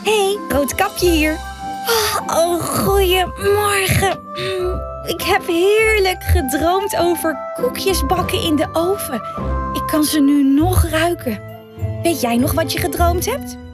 Hey, Roodkapje hier. Oh, goeiemorgen. Ik heb heerlijk gedroomd over koekjes bakken in de oven. Ik kan ze nu nog ruiken. Weet jij nog wat je gedroomd hebt?